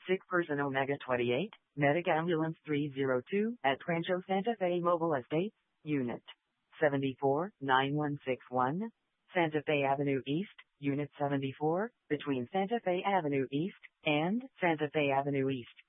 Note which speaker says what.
Speaker 1: sick person Omega 28, Medic Ambulance 302 at Rancho Santa Fe Mobile Estates, Unit 74, 9161, Santa Fe Avenue East, Unit 74, between Santa Fe Avenue East and Santa Fe Avenue East.